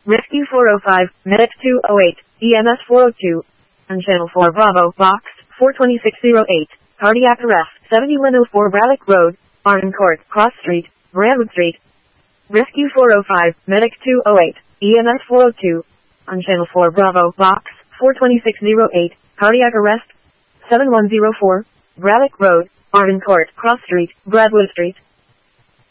Rescue 405, Medic 208, EMS 402. On Channel 4 Bravo, Box 42608. Cardiac arrest, 7104 Braddock Road, Arden Court, Cross Street, Brandwood Street. Rescue 405, Medic 208, EMS 402. On Channel 4 Bravo, Box 42608. Cardiac arrest, 7104 Braddock Road, Arden Court, Cross Street, Brandwood Street.